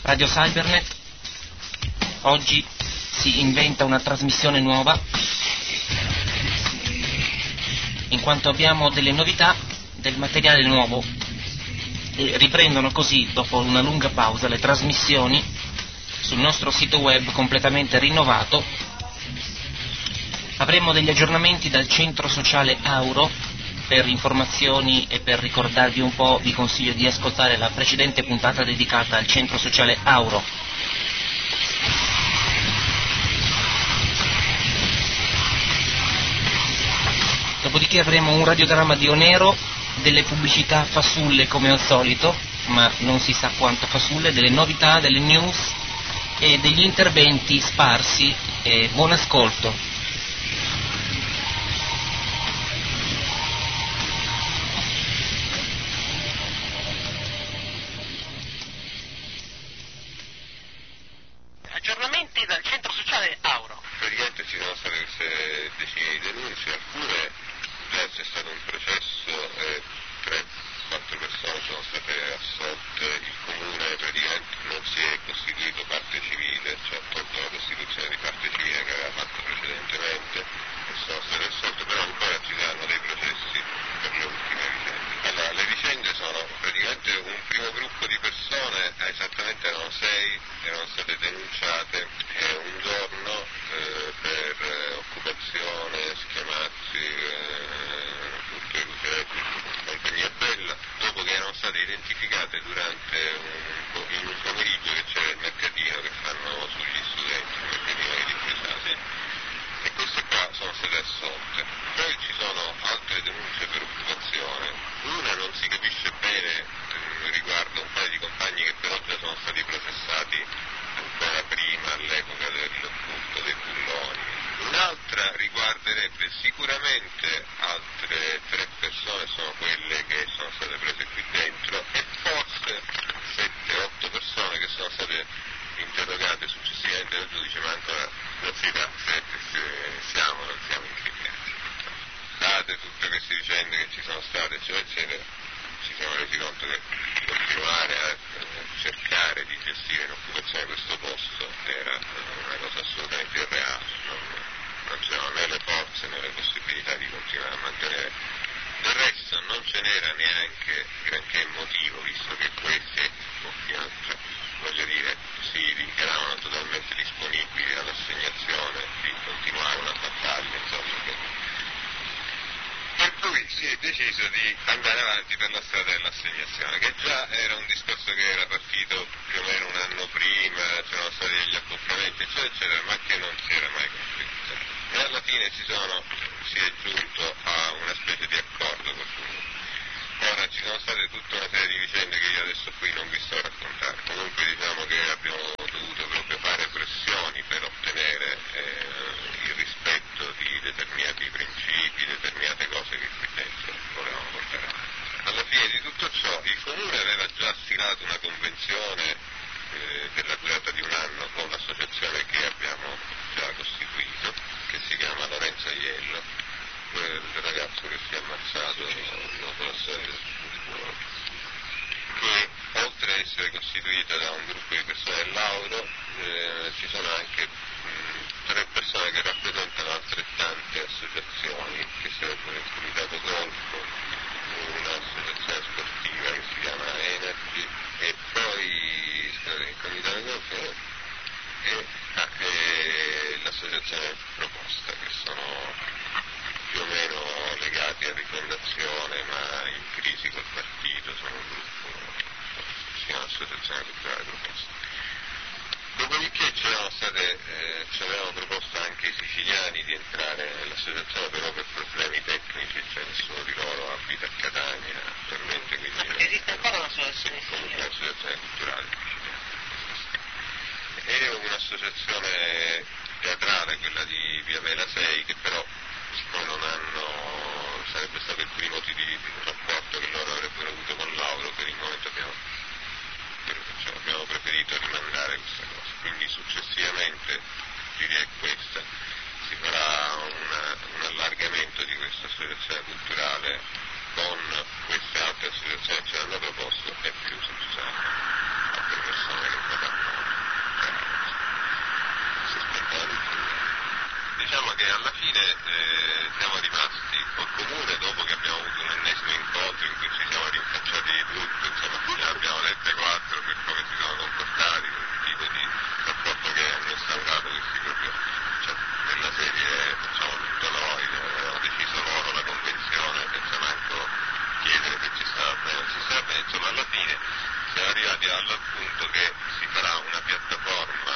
Radio Cybernet oggi si inventa una trasmissione nuova, in quanto abbiamo delle novità, del materiale nuovo, e riprendono così, dopo una lunga pausa, le trasmissioni sul nostro sito web completamente rinnovato. Avremo degli aggiornamenti dal centro sociale Auro. Per informazioni e per ricordarvi un po', vi consiglio di ascoltare la precedente puntata dedicata al centro sociale Auro. Dopodiché avremo un radiodramma di Onero, delle pubblicità fasulle come al solito, ma non si sa quanto fasulle, delle novità, delle news e degli interventi sparsi. Buon ascolto. Aggiornamenti dal centro sociale Auro. Praticamente ci sono state queste decine di denunce, alcune già c'è stato un processo e 3-4 persone sono state assolte, il comune praticamente non si è costituito parte civile, cioè ha tolto la costituzione di parte civile che aveva fatto precedentemente e sono state assolte, però ancora ci saranno dei processi per le ultime vicende. Allora, le vicende sono praticamente un primo gruppo di persone, esattamente erano 6, erano state denunciate un giorno per occupazione, schiamazzi, furto di compagnia bella, dopo che erano state identificate durante in un pomeriggio che c'era il mercatino che fanno sugli studenti, il mercatino di Difesasi, e queste qua sono state assolte. Poi ci sono altre denunce per occupazione, una non si capisce bene, riguarda un paio di compagni che però già sono stati processati ancora prima, all'epoca del furto dei bulloni. Un'altra riguarderebbe sicuramente altre 3 persone, sono quelle che sono state prese qui dentro, e forse 7-8 persone che sono state interrogate successivamente dal giudice, ma ancora non si sa se siamo o non siamo incriminati. Date tutte queste vicende che ci sono state, eccetera, eccetera, ci siamo resi conto che continuare a cercare di gestire in occupazione questo posto era una cosa assolutamente irreale, non c'erano né le forze né le possibilità di continuare a mantenere. Del resto non ce n'era neanche granché motivo, visto che questi, cioè, voglio dire, si dichiaravano totalmente disponibili all'assegnazione di continuare una battaglia, insomma. Per cui si è deciso di andare avanti per la strada dell'assegnazione, che già era un discorso che era partito più o meno un anno prima, c'erano stati degli accoppiamenti, eccetera, eccetera, ma che non si era mai concretizzato. E alla fine si è giunto a una specie di accordo col comune. Ora ci sono state tutta una serie di vicende che io adesso qui non vi sto a raccontare, comunque diciamo che abbiamo dovuto proprio fare pressioni per ottenere il rispetto di determinati principi, determinate cose che qui dentro volevamo portare avanti. Alla fine di tutto ciò il comune aveva già stilato una convenzione per la durata di un anno con l'associazione che abbiamo già costituito, che si chiama Lorenzo Aiello, quel ragazzo che si è ammazzato dopo la storia del football, che oltre a essere costituita da un gruppo di persone dell'Auro ci sono anche 3 persone che rappresentano altrettante associazioni, che sarebbero il Comitato Golfo, un'associazione sportiva che si chiama Energy, e poi il Comitato Golfo e l'associazione Proposta, che sono più o meno legati a Rifondazione ma in crisi col partito, sono un gruppo, si chiama Associazione Culturale Proposta. Dopodiché ci avevano proposto anche i siciliani di entrare nell'associazione, però per problemi tecnici, cioè nessuno di loro abita a Catania attualmente, quindi Esiste ancora un'associazione comunque siciliana? un'associazione culturale siciliana. E un'associazione teatrale, quella di Via Vela 6, che però siccome sarebbe stato il primo rapporto che loro avrebbero avuto con Lauro, per il momento abbiamo preferito rimandare questa cosa. Quindi successivamente, l'idea è questa, si farà un allargamento di questa associazione culturale con queste altre associazioni che ci hanno proposto e più se ci saranno altre persone che vorranno alla fine siamo rimasti col comune dopo che abbiamo avuto un ennesimo incontro in cui ci siamo rinfacciati di tutto, insomma, ne abbiamo lette 4 per come si sono comportati, un tipo di rapporto che hanno instaurato questi proprio, cioè, nella serie facciamo tutto noi, abbiamo deciso loro la convenzione senza manco chiedere se ci stava bene, non ci stava bene, insomma alla fine siamo arrivati al punto che si farà una piattaforma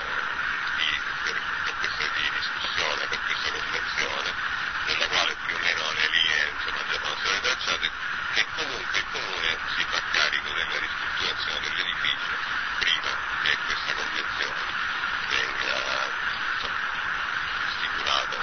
per questa di discussione, per questa convenzione, nella quale più o meno le linee insomma, già sono state tracciate, che comunque il comune si fa carico della ristrutturazione dell'edificio prima che questa convenzione venga insomma, stipulata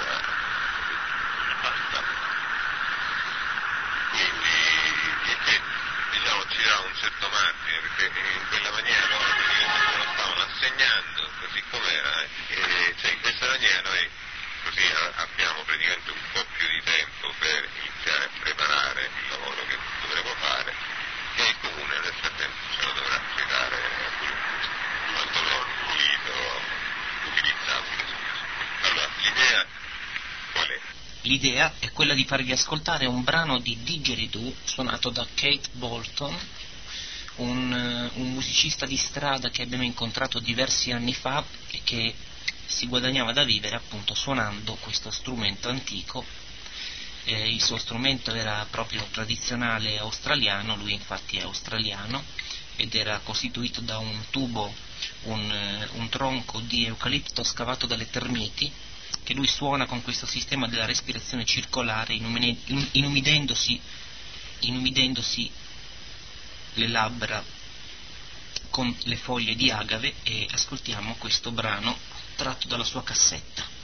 quindi che diciamo ci dà un certo margine, perché in quella maniera loro praticamente lo stavano assegnando così com'era, e cioè in questa maniera noi così abbiamo praticamente un po' più di tempo per iniziare a preparare il lavoro che dovremo fare, e il comune nel frattempo ce lo dovrà affidare quantomeno pulito, utilizzabile. Allora, l'idea qual è? L'idea è quella di farvi ascoltare un brano di Didgeridoo suonato da Kate Bolton, un musicista di strada che abbiamo incontrato diversi anni fa e che si guadagnava da vivere appunto suonando questo strumento antico. Il suo strumento era proprio tradizionale australiano, lui infatti è australiano, ed era costituito da un tubo, un tronco di eucalipto scavato dalle termiti, che lui suona con questo sistema della respirazione circolare, inumidendosi le labbra con le foglie di agave, e ascoltiamo questo brano tratto dalla sua cassetta.